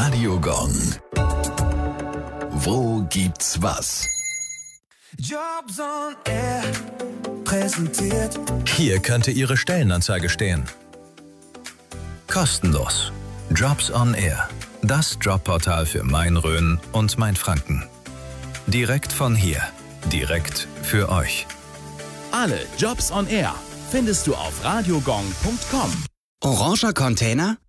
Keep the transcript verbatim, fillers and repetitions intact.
Radio Gong. Wo gibt's was? Jobs on Air präsentiert. Hier könnte Ihre Stellenanzeige stehen. Kostenlos. Jobs on Air. Das Jobportal für Main-Rhön und Mainfranken. Direkt von hier. Direkt für euch. Alle Jobs on Air findest du auf radiogong punkt com. Oranger Container?